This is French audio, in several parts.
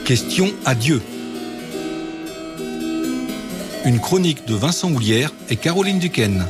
Question à Dieu. Une chronique de Vincent Houlière et Caroline Duquesne.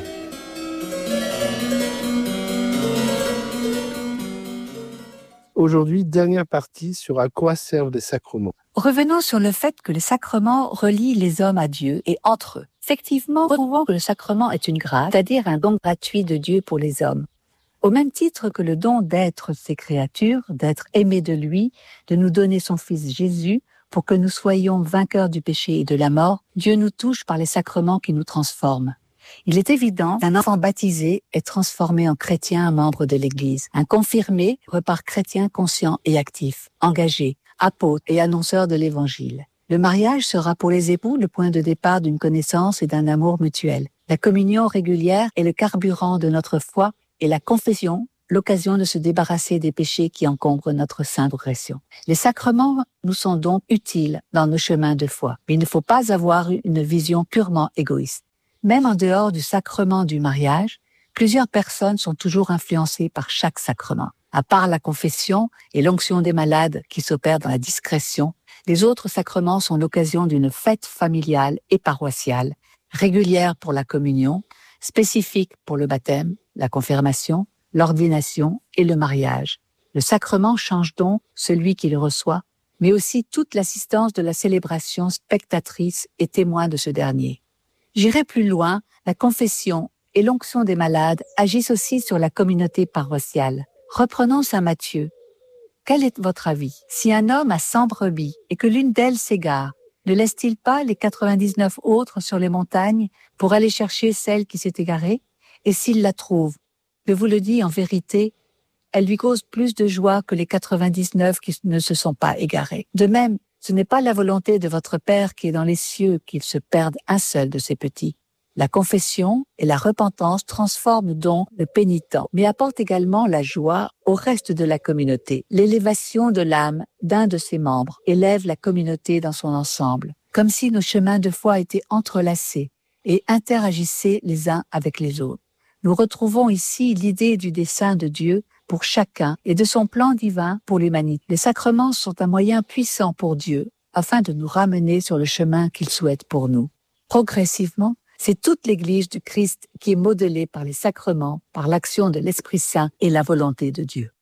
Aujourd'hui, dernière partie sur à quoi servent les sacrements. Revenons sur le fait que les sacrements relient les hommes à Dieu et entre eux. Effectivement, retrouvons que le sacrement est une grâce, c'est-à-dire un don gratuit de Dieu pour les hommes. Au même titre que le don d'être ses créatures, d'être aimés de lui, de nous donner son Fils Jésus pour que nous soyons vainqueurs du péché et de la mort, Dieu nous touche par les sacrements qui nous transforment. Il est évident qu'un enfant baptisé est transformé en chrétien, membre de l'Église. Un confirmé repart chrétien conscient et actif, engagé, apôtre et annonceur de l'Évangile. Le mariage sera pour les époux le point de départ d'une connaissance et d'un amour mutuel. La communion régulière est le carburant de notre foi et la confession, l'occasion de se débarrasser des péchés qui encombrent notre sainte progression. Les sacrements nous sont donc utiles dans nos chemins de foi, mais il ne faut pas avoir une vision purement égoïste. Même en dehors du sacrement du mariage, plusieurs personnes sont toujours influencées par chaque sacrement. À part la confession et l'onction des malades qui s'opèrent dans la discrétion, les autres sacrements sont l'occasion d'une fête familiale et paroissiale, régulière pour la communion, spécifique pour le baptême, la confirmation, l'ordination et le mariage. Le sacrement change donc celui qui le reçoit, mais aussi toute l'assistance de la célébration spectatrice et témoin de ce dernier. J'irai plus loin, la confession et l'onction des malades agissent aussi sur la communauté paroissiale. Reprenons Saint Matthieu. Quel est votre avis? Si un homme a 100 brebis et que l'une d'elles s'égare, ne laisse-t-il pas les 99 autres sur les montagnes pour aller chercher celle qui s'est égarée? Et s'il la trouve, je vous le dis en vérité, elle lui cause plus de joie que les 99 qui ne se sont pas égarés. De même, ce n'est pas la volonté de votre Père qui est dans les cieux qu'il se perde un seul de ses petits. La confession et la repentance transforment donc le pénitent, mais apportent également la joie au reste de la communauté. L'élévation de l'âme d'un de ses membres élève la communauté dans son ensemble, comme si nos chemins de foi étaient entrelacés et interagissaient les uns avec les autres. Nous retrouvons ici l'idée du dessein de Dieu pour chacun et de son plan divin pour l'humanité. Les sacrements sont un moyen puissant pour Dieu afin de nous ramener sur le chemin qu'il souhaite pour nous. Progressivement, c'est toute l'Église du Christ qui est modelée par les sacrements, par l'action de l'Esprit Saint et la volonté de Dieu.